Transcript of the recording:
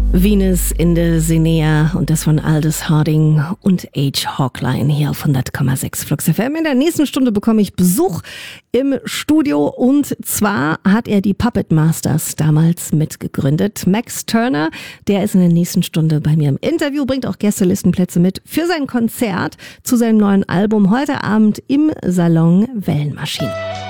Venus in der Sinea und das von Aldous Harding und H. Hawkline hier auf 100,6 Flux FM. In der nächsten Stunde bekomme ich Besuch im Studio und zwar hat er die Puppet Masters damals mitgegründet. Max Turner, der ist in der nächsten Stunde bei mir im Interview, bringt auch Gästelistenplätze mit für sein Konzert zu seinem neuen Album heute Abend im Salon Wellenmaschinen.